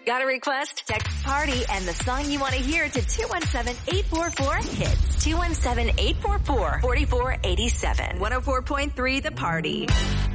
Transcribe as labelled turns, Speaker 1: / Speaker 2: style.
Speaker 1: Got a request? Text PARTY and the song you want to hear to 217-844-HITS. 217-844-4487. 104.3 The Party.